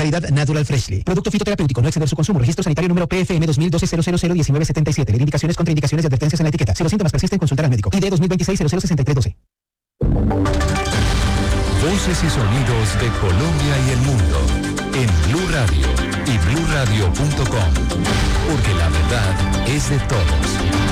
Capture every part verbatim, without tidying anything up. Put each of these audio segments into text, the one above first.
Calidad Natural Freshly. Producto fitoterapéutico, no exceder su consumo. Registro sanitario número P F M dos mil doce cero cero cero diecinueve setenta y siete. Ver indicaciones, contraindicaciones y advertencias en la etiqueta. Si los síntomas persisten, consultar al médico. I D dos mil veintiséis cero cero sesenta y tres doce. Voces y sonidos de Colombia y el mundo en Blue Radio y blue radio punto com, porque la verdad es de todos.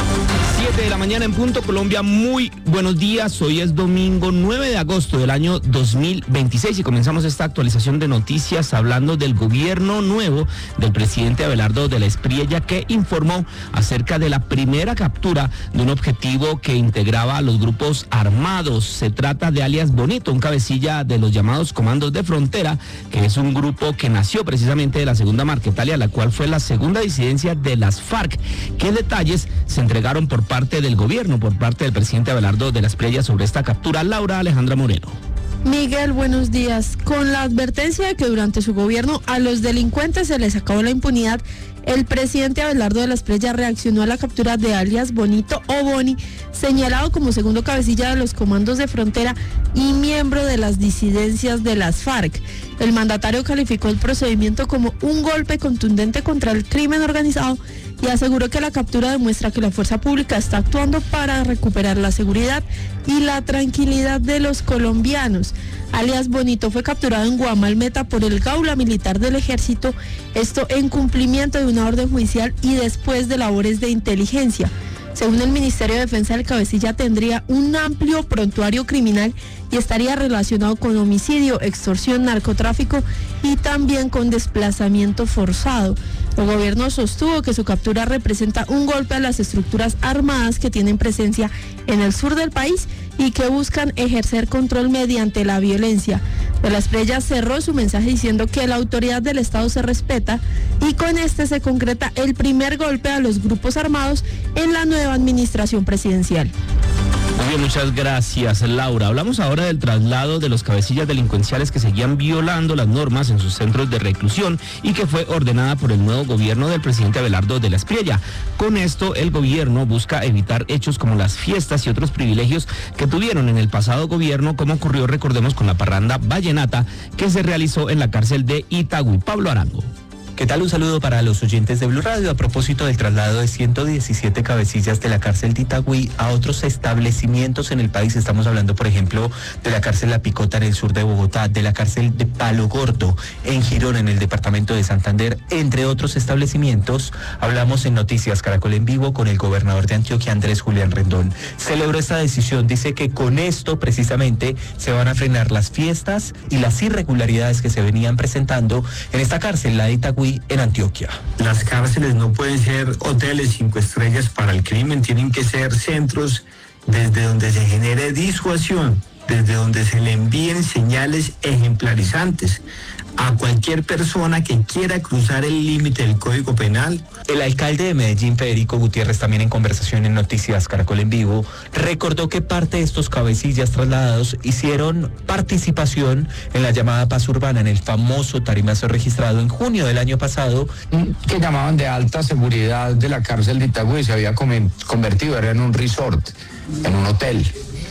siete de la mañana en punto, Colombia, muy buenos días. Hoy es domingo nueve de agosto del año dos mil veintiséis y comenzamos esta actualización de noticias hablando del gobierno nuevo del presidente Abelardo de la Espriella, que informó acerca de la primera captura de un objetivo que integraba a los grupos armados. Se trata de alias Bonito, un cabecilla de los llamados Comandos de Frontera, que es un grupo que nació precisamente de la Segunda Marquetalia, la cual fue la segunda disidencia de las FARC. ¿Qué detalles se entregaron por parte del gobierno, por parte del presidente Abelardo de la Espriella sobre esta captura? Laura Alejandra Moreno. Miguel, buenos días. Con la advertencia de que durante su gobierno a los delincuentes se les acabó la impunidad, el presidente Abelardo de la Espriella reaccionó a la captura de alias Bonito o Boni, señalado como segundo cabecilla de los Comandos de Frontera y miembro de las disidencias de las FARC. El mandatario calificó el procedimiento como un golpe contundente contra el crimen organizado y aseguró que la captura demuestra que la fuerza pública está actuando para recuperar la seguridad y la tranquilidad de los colombianos. Alias Bonito fue capturado en Guamalmeta por el Gaula Militar del Ejército, esto en cumplimiento de una orden judicial y después de labores de inteligencia. Según el Ministerio de Defensa, el cabecilla tendría un amplio prontuario criminal y estaría relacionado con homicidio, extorsión, narcotráfico y también con desplazamiento forzado. El gobierno sostuvo que su captura representa un golpe a las estructuras armadas que tienen presencia en el sur del país y que buscan ejercer control mediante la violencia. De la Espriella cerró su mensaje diciendo que la autoridad del Estado se respeta y con este se concreta el primer golpe a los grupos armados en la nueva administración presidencial. Muy bien, muchas gracias, Laura. Hablamos ahora del traslado de los cabecillas delincuenciales que seguían violando las normas en sus centros de reclusión y que fue ordenada por el nuevo gobierno del presidente Abelardo de la Espriella. Con esto, el gobierno busca evitar hechos como las fiestas y otros privilegios que tuvieron en el pasado gobierno, como ocurrió, recordemos, con la parranda vallenata que se realizó en la cárcel de Itagüí. Pablo Arango. ¿Qué tal? Un saludo para los oyentes de Blue Radio. A propósito del traslado de ciento diecisiete cabecillas de la cárcel de Itagüí a otros establecimientos en el país, estamos hablando, por ejemplo, de la cárcel La Picota en el sur de Bogotá, de la cárcel de Palo Gordo en Girón, en el departamento de Santander, entre otros establecimientos. Hablamos en Noticias Caracol en Vivo con el gobernador de Antioquia, Andrés Julián Rendón. Celebró esta decisión, dice que con esto precisamente se van a frenar las fiestas y las irregularidades que se venían presentando en esta cárcel, la de Itagüí, en Antioquia. Las cárceles no pueden ser hoteles cinco estrellas para el crimen, tienen que ser centros desde donde se genere disuasión, desde donde se le envíen señales ejemplarizantes a cualquier persona que quiera cruzar el límite del Código Penal. El alcalde de Medellín, Federico Gutiérrez, también en conversación en Noticias Caracol en Vivo, recordó que parte de estos cabecillas trasladados hicieron participación en la llamada paz urbana, en el famoso tarimazo registrado en junio del año pasado, que llamaban de alta seguridad de la cárcel de Itagüí. Se había convertido, era en un resort, en un hotel.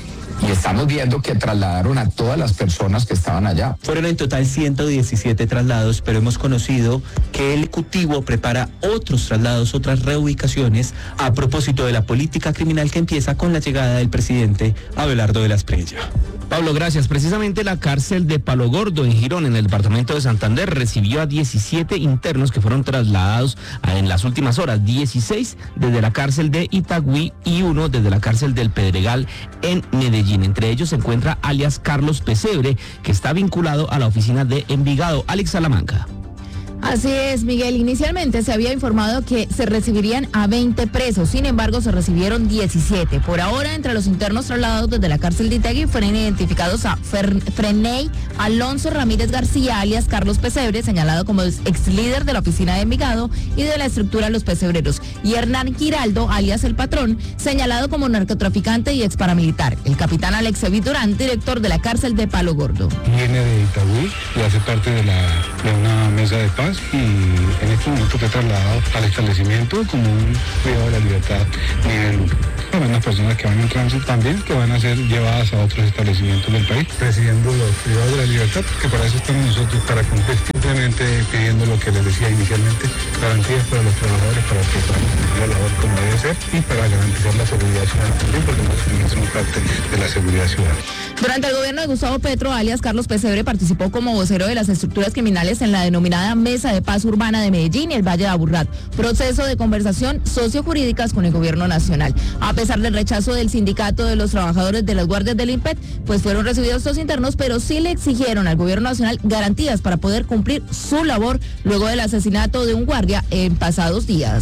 Y estamos viendo que trasladaron a todas las personas que estaban allá. Fueron en total ciento diecisiete traslados, pero hemos conocido que el Ejecutivo prepara otros traslados, otras reubicaciones, a propósito de la política criminal que empieza con la llegada del presidente Abelardo de la Espriella. Pablo, gracias. Precisamente la cárcel de Palo Gordo en Girón, en el departamento de Santander, recibió a diecisiete internos que fueron trasladados en las últimas horas, dieciséis desde la cárcel de Itagüí y uno desde la cárcel del Pedregal en Medellín. Entre ellos se encuentra alias Carlos Pesebre, que está vinculado a la oficina de Envigado. Alex Salamanca. Así es, Miguel. Inicialmente se había informado que se recibirían a veinte presos, sin embargo se recibieron diecisiete. Por ahora, entre los internos trasladados desde la cárcel de Itagüí fueron identificados a Fer- Freney Alonso Ramírez García, alias Carlos Pesebre, señalado como ex líder de la oficina de Envigado y de la estructura Los Pesebreros, y Hernán Giraldo, alias El Patrón, señalado como narcotraficante y ex paramilitar. El capitán Alex Evit Durán, director de la cárcel de Palo Gordo. Viene de Itagüí y hace parte de, la, de una mesa de paz, y en este momento fue trasladado al establecimiento como un cuidado de la libertad nivel uno. también las personas que van en tránsito también, que van a ser llevadas a otros establecimientos del país, presidiendo los privados de la libertad, que para eso estamos nosotros, para cumplir, simplemente pidiendo lo que les decía inicialmente, garantías para los trabajadores, para que puedan cumplir la labor como debe ser y para garantizar la seguridad ciudadana también, porque nosotros también somos parte de la seguridad ciudadana. Durante el gobierno de Gustavo Petro, alias Carlos Pesebre, participó como vocero de las estructuras criminales en la denominada Mesa de Paz Urbana de Medellín y el Valle de Aburrá, proceso de conversación sociojurídicas con el gobierno nacional. A pesar del rechazo del sindicato de los trabajadores de las guardias del INPET, pues fueron recibidos los internos, pero sí le exigieron al gobierno nacional garantías para poder cumplir su labor luego del asesinato de un guardia en pasados días.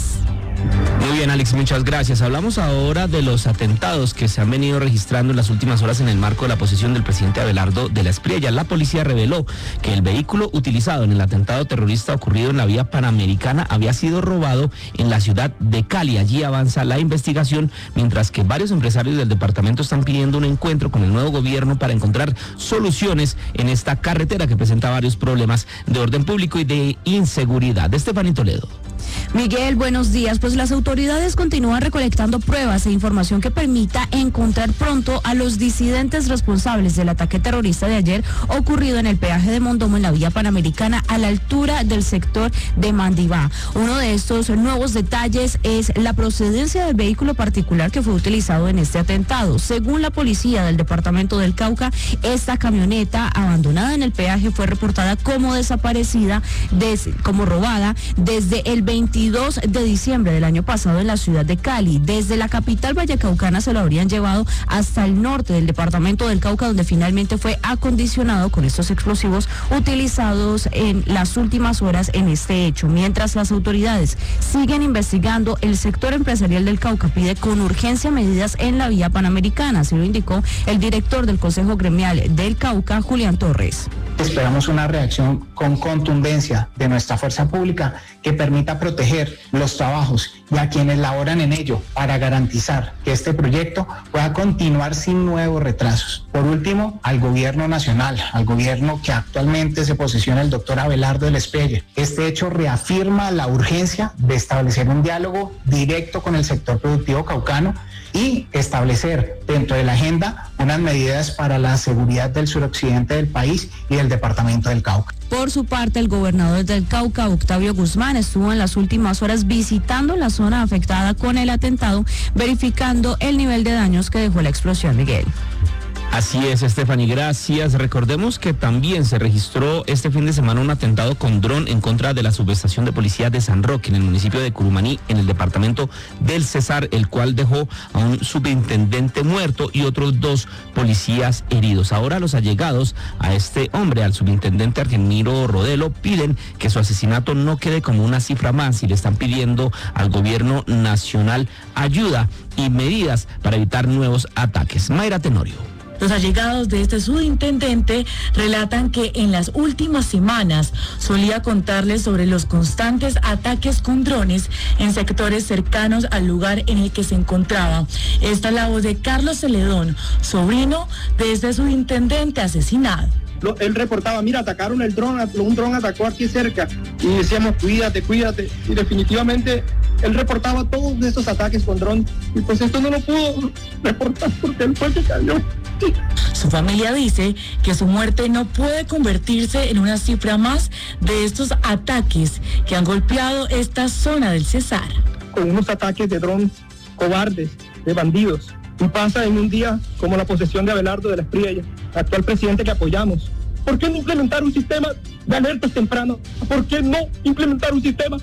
Muy bien, Alex, muchas gracias. Hablamos ahora de los atentados que se han venido registrando en las últimas horas en el marco de la posesión del presidente Abelardo de la Espriella. La policía reveló que el vehículo utilizado en el atentado terrorista ocurrido en la vía Panamericana había sido robado en la ciudad de Cali. Allí avanza la investigación, mientras que varios empresarios del departamento están pidiendo un encuentro con el nuevo gobierno para encontrar soluciones en esta carretera que presenta varios problemas de orden público y de inseguridad. Estefanía Toledo. Miguel, buenos días. Pues las autoridades continúan recolectando pruebas e información que permita encontrar pronto a los disidentes responsables del ataque terrorista de ayer ocurrido en el peaje de Mondomo en la vía Panamericana a la altura del sector de Mandibá. Uno de estos nuevos detalles es la procedencia del vehículo particular que fue utilizado en este atentado. Según la policía del departamento del Cauca, esta camioneta abandonada en el peaje fue reportada como desaparecida, des, como robada desde el veintidós de diciembre del año pasado en la ciudad de Cali. Desde la capital vallecaucana se lo habrían llevado hasta el norte del departamento del Cauca, donde finalmente fue acondicionado con estos explosivos utilizados en las últimas horas en este hecho. Mientras las autoridades siguen investigando, el sector empresarial del Cauca pide con urgencia medidas en la vía Panamericana, así lo indicó el director del Consejo Gremial del Cauca, Julián Torres. Esperamos una reacción con contundencia de nuestra fuerza pública que permita proteger los trabajos y a quienes laboran en ello para garantizar que este proyecto pueda continuar sin nuevos retrasos. Por último, al gobierno nacional, al gobierno que actualmente se posesiona el doctor Abelardo de la Espriella. Este hecho reafirma la urgencia de establecer un diálogo directo con el sector productivo caucano y establecer dentro de la agenda unas medidas para la seguridad del suroccidente del país y del departamento del Cauca. Por su parte, el gobernador del Cauca, Octavio Guzmán, estuvo en las últimas horas visitando la zona afectada con el atentado, verificando el nivel de daños que dejó la explosión, Miguel. Así es, Stephanie, gracias. Recordemos que también se registró este fin de semana un atentado con dron en contra de la subestación de policía de San Roque, en el municipio de Curumaní, en el departamento del Cesar, el cual dejó a un superintendente muerto y otros dos policías heridos. Ahora los allegados a este hombre, al superintendente Argemiro Rodelo, piden que su asesinato no quede como una cifra más y le están pidiendo al gobierno nacional ayuda y medidas para evitar nuevos ataques. Mayra Tenorio. Los allegados de este subintendente relatan que en las últimas semanas solía contarles sobre los constantes ataques con drones en sectores cercanos al lugar en el que se encontraba. Esta es la voz de Carlos Celedón, sobrino de este subintendente asesinado. Él reportaba, mira, atacaron el dron, un dron atacó aquí cerca, y decíamos, cuídate, cuídate, y definitivamente él reportaba todos esos ataques con dron, y pues esto no lo pudo reportar porque él fue el que cayó. Su familia dice que su muerte no puede convertirse en una cifra más de estos ataques que han golpeado esta zona del Cesar. Con unos ataques de dron cobardes, de bandidos, y pasa en un día como la posesión de Abelardo de la Espriella, actual presidente que apoyamos. ¿Por qué no implementar un sistema de alertas tempranas? ¿Por qué no implementar un sistema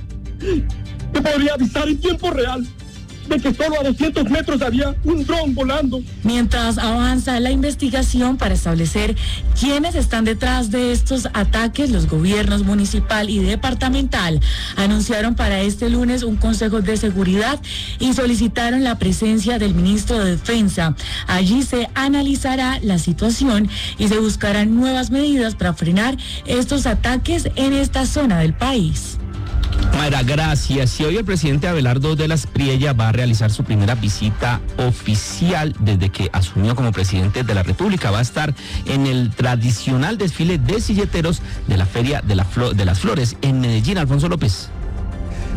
que podría avisar en tiempo real de que solo a doscientos metros había un dron volando? Mientras avanza la investigación para establecer quiénes están detrás de estos ataques, los gobiernos municipal y departamental anunciaron para este lunes un consejo de seguridad y solicitaron la presencia del ministro de Defensa. Allí se analizará la situación y se buscarán nuevas medidas para frenar estos ataques en esta zona del país. Mayra, gracias. Y hoy el presidente Abelardo de la Espriella va a realizar su primera visita oficial desde que asumió como presidente de la República. Va a estar en el tradicional desfile de silleteros de la Feria de, la Flo- de las Flores en Medellín. Alfonso López.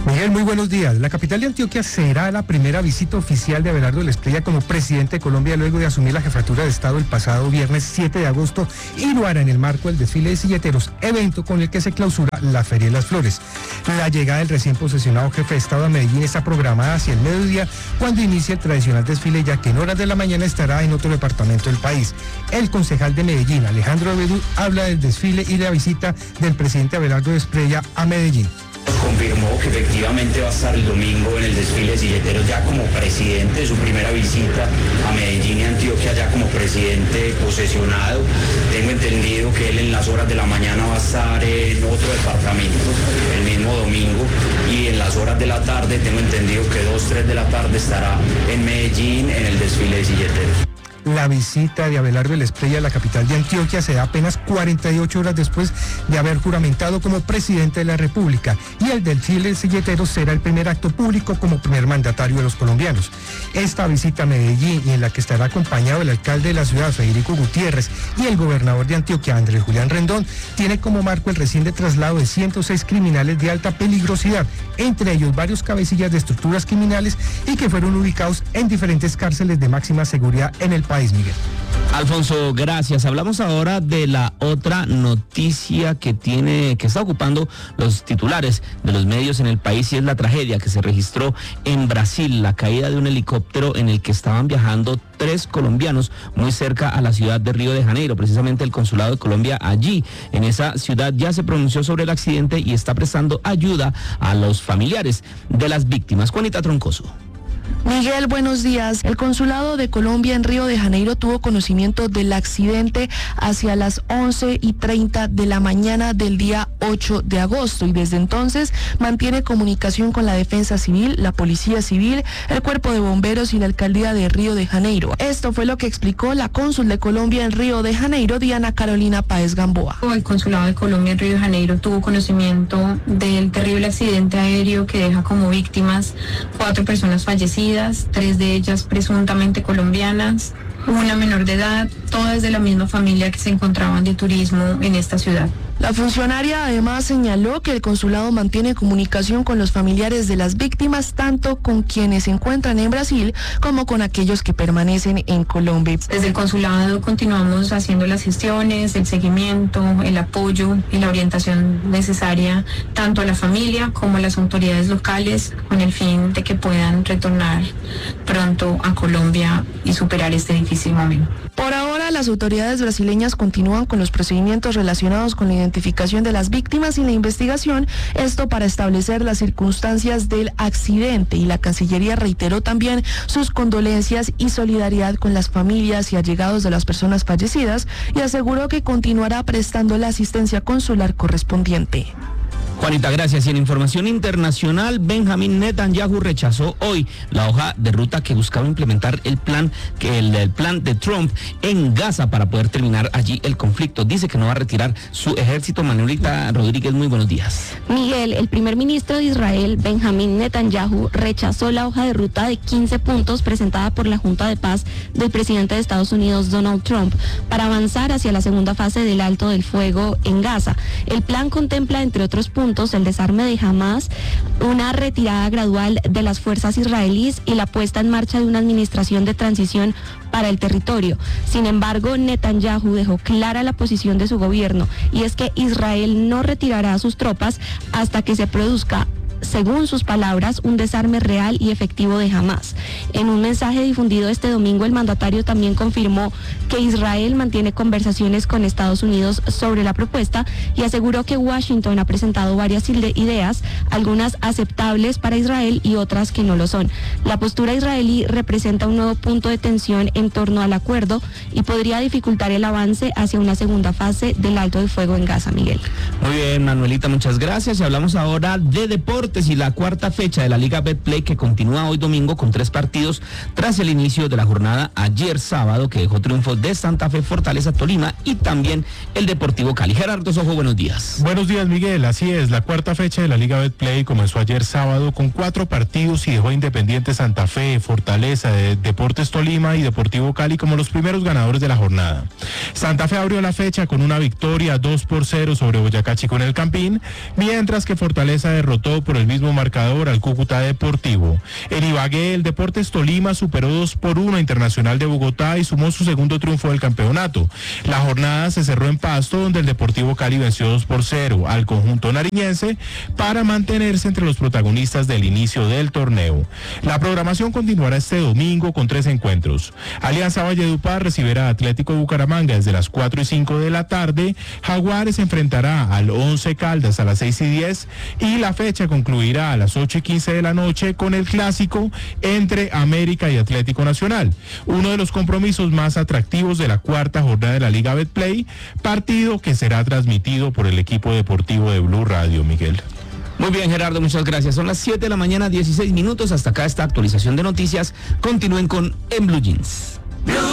Miguel, muy buenos días. La capital de Antioquia será la primera visita oficial de Abelardo Esprella como presidente de Colombia luego de asumir la jefatura de Estado el pasado viernes siete de agosto y lo hará en el marco del desfile de silleteros, evento con el que se clausura la Feria de las Flores. La llegada del recién posesionado jefe de Estado a Medellín está programada hacia el mediodía cuando inicie el tradicional desfile, ya que en horas de la mañana estará en otro departamento del país. El concejal de Medellín, Alejandro Abedú, habla del desfile y de la visita del presidente Abelardo Esprella a Medellín. Confirmó que efectivamente va a estar el domingo en el desfile de silleteros ya como presidente, su primera visita a Medellín y Antioquia ya como presidente posesionado. Tengo entendido que él en las horas de la mañana va a estar en otro departamento el mismo domingo y en las horas de la tarde tengo entendido que dos, tres de la tarde estará en Medellín en el desfile de silleteros. La visita de Abelardo Esprella a la capital de Antioquia se da apenas cuarenta y ocho horas después de haber juramentado como presidente de la República, y el desfile de silleteros será el primer acto público como primer mandatario de los colombianos. Esta visita a Medellín, y en la que estará acompañado el alcalde de la ciudad, Federico Gutiérrez, y el gobernador de Antioquia, Andrés Julián Rendón, tiene como marco el reciente traslado de ciento seis criminales de alta peligrosidad, entre ellos varios cabecillas de estructuras criminales y que fueron ubicados en diferentes cárceles de máxima seguridad en el país. Miguel. Alfonso, gracias. Hablamos ahora de la otra noticia que tiene, que está ocupando los titulares de los medios en el país, y es la tragedia que se registró en Brasil, la caída de un helicóptero en el que estaban viajando tres colombianos muy cerca a la ciudad de Río de Janeiro. Precisamente el consulado de Colombia allí, en esa ciudad, ya se pronunció sobre el accidente y está prestando ayuda a los familiares de las víctimas. Juanita Troncoso. Miguel, buenos días. El Consulado de Colombia en Río de Janeiro tuvo conocimiento del accidente hacia las once y treinta de la mañana del día ocho de agosto y desde entonces mantiene comunicación con la Defensa Civil, la Policía Civil, el Cuerpo de Bomberos y la Alcaldía de Río de Janeiro. Esto fue lo que explicó la cónsul de Colombia en Río de Janeiro, Diana Carolina Páez Gamboa. El Consulado de Colombia en Río de Janeiro tuvo conocimiento del terrible accidente aéreo que deja como víctimas cuatro personas fallecidas, tres de ellas presuntamente colombianas, una menor de edad, todas de la misma familia que se encontraban de turismo en esta ciudad. La funcionaria además señaló que el consulado mantiene comunicación con los familiares de las víctimas, tanto con quienes se encuentran en Brasil como con aquellos que permanecen en Colombia. Desde el consulado continuamos haciendo las gestiones, el seguimiento, el apoyo y la orientación necesaria tanto a la familia como a las autoridades locales con el fin de que puedan retornar pronto a Colombia y superar este difícil momento. Por ahora, las autoridades brasileñas continúan con los procedimientos relacionados con la identificación de las víctimas y la investigación, esto para establecer las circunstancias del accidente, y la Cancillería reiteró también sus condolencias y solidaridad con las familias y allegados de las personas fallecidas y aseguró que continuará prestando la asistencia consular correspondiente. Juanita, gracias. Y en información internacional, Benjamín Netanyahu rechazó hoy la hoja de ruta que buscaba implementar el plan que el, el plan de Trump en Gaza para poder terminar allí el conflicto. Dice que no va a retirar su ejército. Manuelita Rodríguez, muy buenos días. Miguel, el primer ministro de Israel, Benjamín Netanyahu, rechazó la hoja de ruta de quince puntos presentada por la Junta de Paz del presidente de Estados Unidos, Donald Trump, para avanzar hacia la segunda fase del alto del fuego en Gaza. El plan contempla, entre otros puntos, el desarme de Hamas, una retirada gradual de las fuerzas israelíes y la puesta en marcha de una administración de transición para el territorio. Sin embargo, Netanyahu dejó clara la posición de su gobierno, y es que Israel no retirará a sus tropas hasta que se produzca, según sus palabras, un desarme real y efectivo de Hamas. En un mensaje difundido este domingo, el mandatario también confirmó que Israel mantiene conversaciones con Estados Unidos sobre la propuesta y aseguró que Washington ha presentado varias ideas, algunas aceptables para Israel y otras que no lo son. La postura israelí representa un nuevo punto de tensión en torno al acuerdo y podría dificultar el avance hacia una segunda fase del alto del fuego en Gaza, Miguel. Muy bien, Manuelita, muchas gracias. Y hablamos ahora de deportes y la cuarta fecha de la Liga Betplay, que continúa hoy domingo con tres partidos tras el inicio de la jornada ayer sábado, que dejó triunfo de Santa Fe, Fortaleza, Tolima y también el Deportivo Cali. Gerardo Sojo, buenos días. Buenos días, Miguel. Así es, la cuarta fecha de la Liga Betplay comenzó ayer sábado con cuatro partidos y dejó a Independiente Santa Fe, Fortaleza, de Deportes Tolima y Deportivo Cali como los primeros ganadores de la jornada. Santa Fe abrió la fecha con una victoria dos por cero sobre Boyacá Chico en el Campín, mientras que Fortaleza derrotó por por el mismo marcador al Cúcuta Deportivo. En Ibagué, el Deportes Tolima superó dos por uno a Internacional de Bogotá y sumó su segundo triunfo del campeonato. La jornada se cerró en Pasto, donde el Deportivo Cali venció dos por cero al conjunto nariñense para mantenerse entre los protagonistas del inicio del torneo. La programación continuará este domingo con tres encuentros. Alianza Valledupar recibirá a Atlético Bucaramanga desde las cuatro y cinco de la tarde. Jaguares enfrentará al Once Caldas a las seis y diez y la fecha concluirá a las ocho y quince de la noche con el clásico entre América y Atlético Nacional, uno de los compromisos más atractivos de la cuarta jornada de la Liga Betplay, partido que será transmitido por el equipo deportivo de Blue Radio, Miguel. Muy bien, Gerardo, muchas gracias. Son las siete de la mañana, dieciséis minutos. Hasta acá esta actualización de noticias. Continúen con En Blue Jeans. Blue.